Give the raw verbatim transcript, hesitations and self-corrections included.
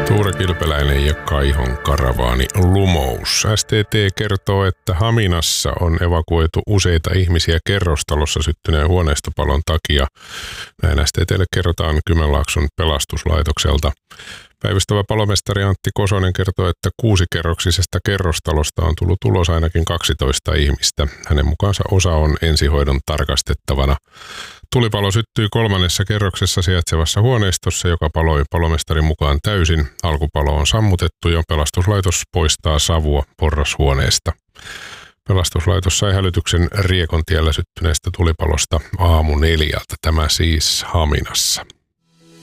Tuure Kilpeläinen ja Kaihon karavaani lumous. S T T kertoo, että Haminassa on evakuoitu useita ihmisiä kerrostalossa syttyneen huoneistopalon takia. Näin S T T:lle kerrotaan Kymenlaakson pelastuslaitokselta. Päivystävä palomestari Antti Kosonen kertoo, että kuusikerroksisesta kerrostalosta on tullut ulos ainakin kaksitoista ihmistä. Hänen mukaansa osa on ensihoidon tarkastettavana. Tulipalo syttyi kolmannessa kerroksessa sijaitsevassa huoneistossa, joka paloi palomestarin mukaan täysin. Alkupalo on sammutettu ja pelastuslaitos poistaa savua porrashuoneesta. Pelastuslaitos sai hälytyksen Riekontiellä syttyneestä tulipalosta aamu neljältä. Tämä siis Haminassa.